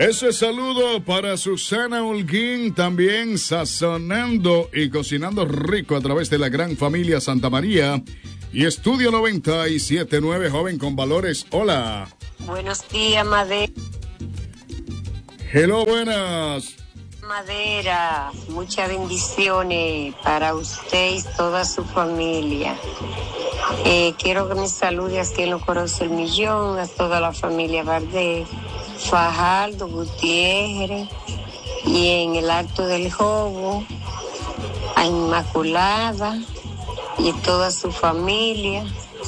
Ese saludo para Susana Holguín, también sazonando y cocinando rico a través de la gran familia Santa María y Estudio 97.9, joven con valores. Hola. Buenos días, Madera. Hello, buenas. Madera, muchas bendiciones para usted y toda su familia. Quiero que me salude a quien lo conoce el millón, a toda la familia Valdés, Fajardo, Gutiérrez, y en el Alto del Jobo, a Inmaculada y toda su familia.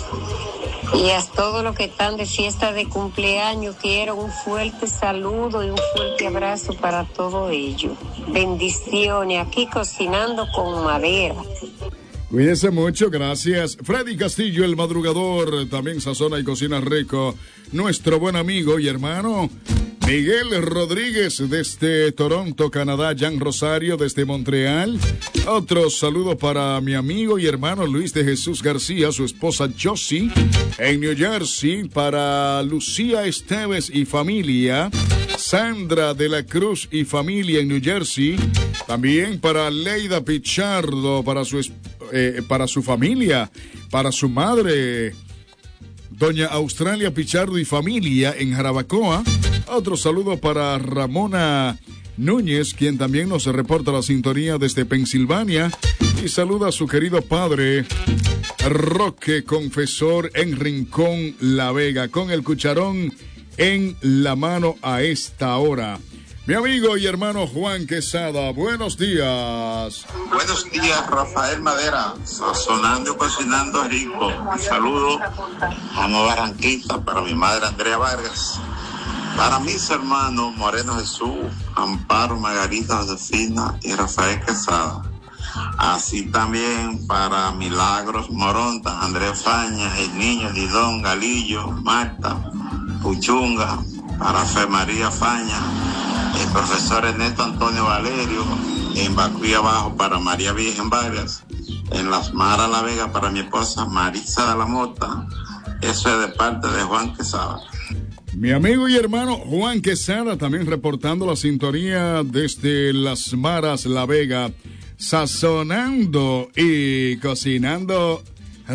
Y a todos los que están de fiesta de cumpleaños, quiero un fuerte saludo y un fuerte abrazo para todos ellos. Bendiciones, aquí cocinando con Madera. Cuídense mucho, gracias. Freddy Castillo, el madrugador, también sazona y cocina rico. Nuestro buen amigo y hermano Miguel Rodríguez desde Toronto, Canadá. Jan Rosario desde Montreal. Otro saludo para mi amigo y hermano Luis de Jesús García, su esposa Josie en New Jersey. Para Lucía Esteves y familia. Sandra de la Cruz y familia en New Jersey. También para Leida Pichardo, para su familia, para su madre, doña Australia Pichardo y familia en Jarabacoa. Otro saludo para Ramona Núñez, quien también nos reporta la sintonía desde Pensilvania. Y saluda a su querido padre, Roque Confesor, en Rincón La Vega, con el cucharón en la mano a esta hora. Mi amigo y hermano Juan Quesada, buenos días. Buenos días, Rafael Madera, sazonando y cocinando rico. Un saludo a Nueva Barranquita para mi madre Andrea Vargas. Para mis hermanos Moreno Jesús, Amparo, Margarita, Josefina y Rafael Quesada. Así también para Milagros Moronta, Andrés Faña, el niño Lidón, Galillo, Marta, Puchunga, para Fe María Faña, el profesor Ernesto Antonio Valerio, en Bacuy Abajo para María Virgen Vargas, en Las Maras La Vega para mi esposa Marisa de la Mota. Eso es de parte de Juan Quesada. Mi amigo y hermano Juan Quesada también reportando la sintonía desde Las Maras La Vega, sazonando y cocinando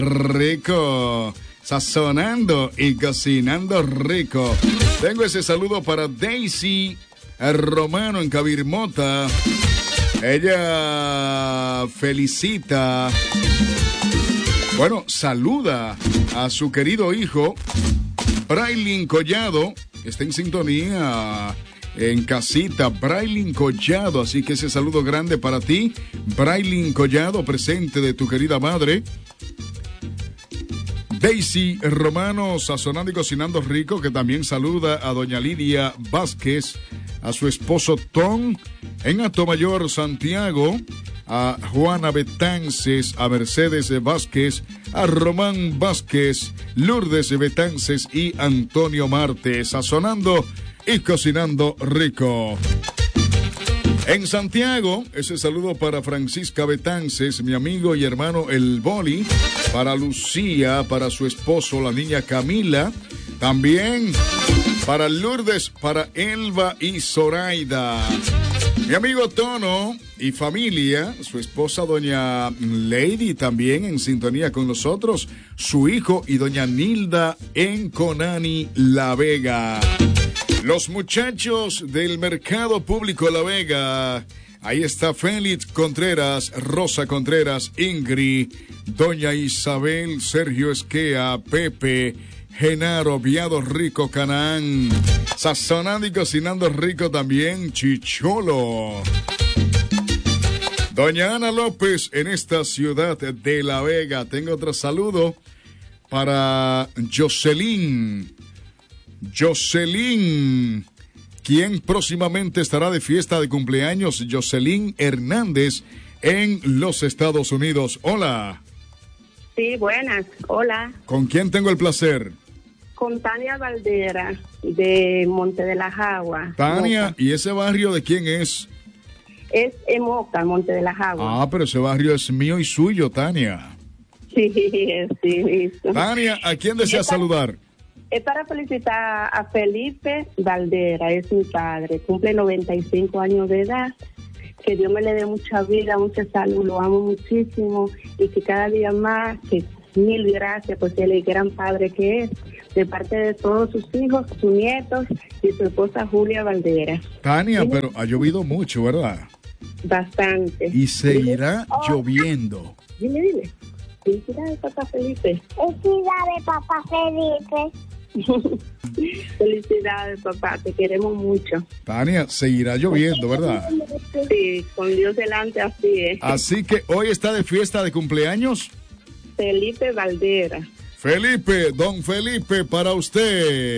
rico. Sazonando y cocinando rico. Tengo ese saludo para Daisy Romano en Cabirmota. Ella felicita, bueno, saluda a su querido hijo Braylin Collado, que está en sintonía en casita. Braylin Collado, así que ese saludo grande para ti, Braylin Collado, presente de tu querida madre Daisy Romano, sazonando y cocinando rico, que también saluda a doña Lidia Vázquez, a su esposo Tom en Atomayor, Santiago, a Juana Betances, a Mercedes Vázquez, a Román Vázquez, Lourdes Betances y Antonio Marte, sazonando y cocinando rico. En Santiago, ese saludo para Francisca Betances, mi amigo y hermano El Boli, para Lucía, para su esposo, la niña Camila, también para Lourdes, para Elba y Zoraida. Mi amigo Tono y familia, su esposa doña Lady también en sintonía con nosotros, su hijo y doña Nilda en Conani, La Vega. Los muchachos del Mercado Público La Vega, ahí está Félix Contreras, Rosa Contreras, Ingrid, doña Isabel, Sergio Esquea, Pepe, Genaro, Viado Rico, Canaán, sazonando y cocinando rico también, Chicholo. Doña Ana López en esta ciudad de La Vega. Tengo otro saludo para Jocelyn, quien próximamente estará de fiesta de cumpleaños, Jocelyn Hernández en los Estados Unidos. Hola. Sí, buenas. Hola. ¿Con quién tengo el placer? Con Tania Valdera, de Monte de la Jagua. Tania, Moca. ¿Y ese barrio de quién es? Es en Moca, Monte de la Jagua. Ah, pero ese barrio es mío y suyo, Tania. Sí, sí, listo. Tania, ¿a quién desea saludar? Es para felicitar a Felipe Valdera, es mi padre, cumple 95 años de edad. Que Dios me le dé mucha vida, mucha salud, lo amo muchísimo y que cada día más, que mil gracias por ser el gran padre que es, de parte de todos sus hijos, sus nietos y su esposa Julia Valdera. Tania, pero ha llovido mucho, ¿verdad? Bastante. Y seguirá lloviendo. Dile. Felicidades, papá Felipe. Felicidades, papá Felipe. Felicidades, papá, te queremos mucho. Tania, seguirá lloviendo, ¿verdad? Sí, con Dios delante, así es. Así que hoy está de fiesta de cumpleaños Felipe Valdera. Felipe, don Felipe, para usted.